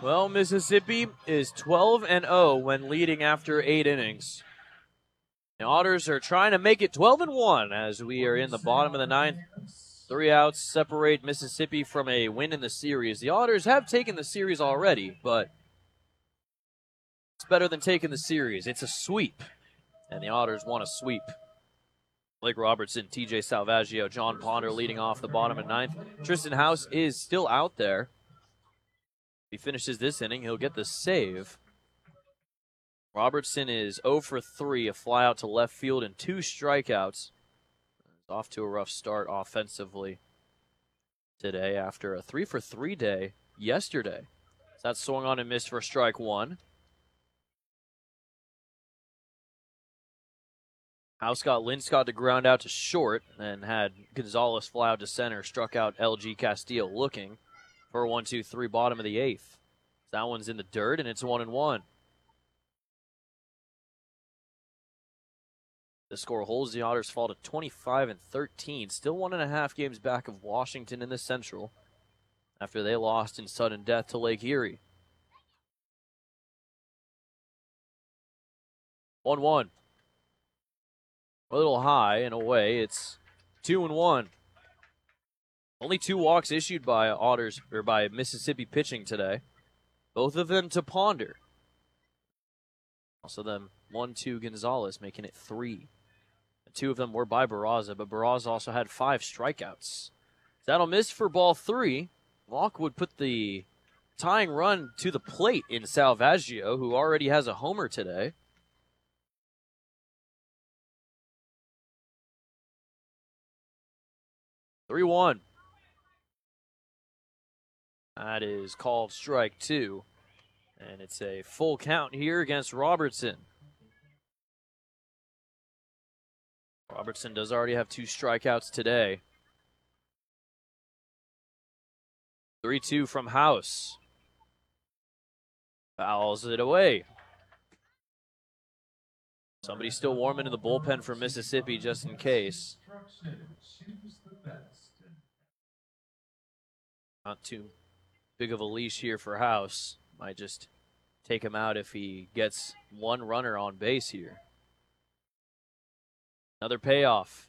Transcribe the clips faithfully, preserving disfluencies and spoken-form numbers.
Well, Mississippi is twelve and oh when leading after eight innings. The Otters are trying to make it twelve and one as we are in the bottom of the ninth. Three outs separate Mississippi from a win in the series. The Otters have taken the series already, but it's better than taking the series. It's a sweep, and the Otters want a sweep. Blake Robertson, T J Salvaggio, John Ponder leading off the bottom of ninth. Tristan House is still out there. If he finishes this inning, he'll get the save. Robertson is oh for three, a fly out to left field and two strikeouts. He's off to a rough start offensively today after a three for three day yesterday. So that swung on and missed for strike one. House got Linscott to ground out to short and had Gonzalez fly out to center, struck out L G Castillo looking for a one two three bottom of the eighth. That one's in the dirt and it's one and one. The score holds. The Otters fall to twenty-five and thirteen, still one and a half games back of Washington in the Central after they lost in sudden death to Lake Erie. one one. A little high in a way. It's two and one. Only two walks issued by Otters or by Mississippi pitching today. Both of them to Ponder. Also them one two Gonzalez, making it three. Two of them were by Barraza, but Barraza also had five strikeouts. That'll miss for ball three. Walk would put the tying run to the plate in Salvaggio, who already has a homer today. three one. That is called strike two. And it's a full count here against Robertson. Robertson does already have two strikeouts today. three two from House. Fouls it away. Somebody still warming in the bullpen for Mississippi just in case. Not too big of a leash here for House. Might just take him out if he gets one runner on base here. Another payoff.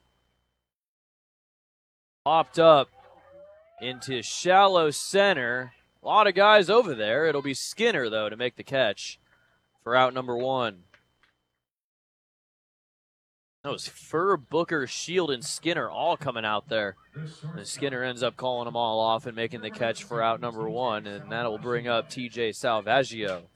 Popped up into shallow center. A lot of guys over there. It'll be Skinner, though, to make the catch for out number one. That was Fur, Booker, Shield, and Skinner all coming out there. And Skinner ends up calling them all off and making the catch for out number one, and that'll bring up T J Salvaggio.